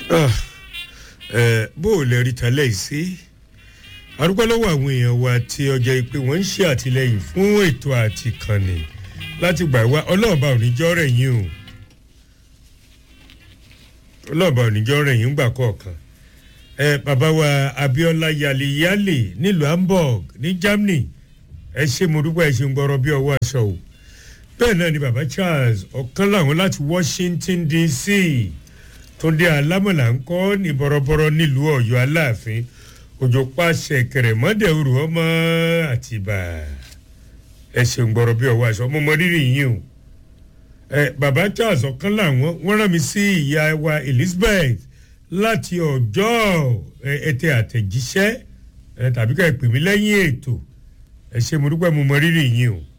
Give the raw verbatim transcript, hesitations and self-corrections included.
bó o lè rí tẹ́lẹ̀ sí arúgbó lọ́wọ́ àwọn èèyàn wa tí ọjọ́ ìpè wọ́n ń ṣe àtìlẹ́yìn fún ètò àti ìkànnì láti gbà wá ọlọ́ọ̀bá òníjọ́ rẹ̀ yín o ọlọ́ọ̀bá òníjọ́ rẹ̀ yín gbà kọ̀ọ̀kan ẹ bàbá wa Abíọ́lá Yaleyale nílùú Hamburg ní Germany ẹ ṣe mo dúpẹ́ ẹ ṣe ń gbọ́rọ̀ bí ọwọ́ aṣọ o bẹ́ẹ̀ náà ni bàbá Charles ọ̀kan làwọn láti Washington D C Túndé Alámọ̀lá ń kọ́ ní bọ̀rọ̀bọ̀rọ̀ nílùú Ọ̀yọ́ Aláàfin òjò pàṣẹ kẹrẹ̀mọ́dẹ̀ òru ọmọ Àtìbà ẹ ṣe ń gbọ́rọ̀ bí ọwọ́ aṣọ ọmọ ọmọ rírì yín o ẹ bàbá Charles ọ̀kan làwọn wọ́n rán mi sí ìyá wa Elizabeth láti ọjọ́ ẹtẹ àtẹ̀jíṣẹ́ ẹ tàbí ká ẹ pè mí lẹ́yìn ètò ẹ ṣe mo dúpẹ́ mo mọ rírì yín o.